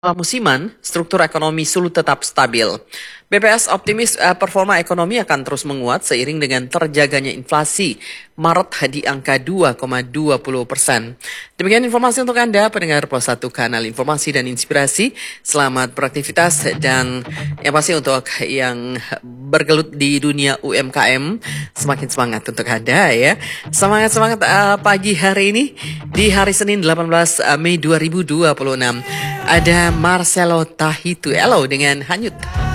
musiman, struktur ekonomi Sulu tetap stabil. BPS optimis performa ekonomi akan terus menguat seiring dengan terjaganya inflasi Maret di angka 2,20%. Demikian informasi untuk Anda, pendengar Pos 1 Kanal Informasi dan Inspirasi. Selamat beraktivitas dan yang pasti untuk yang bergelut di dunia UMKM, semakin semangat untuk Anda ya. Semangat-semangat pagi hari ini di hari Senin 18 Mei 2026. Ada Marcelo Tahitu Elo dengan Hanyut.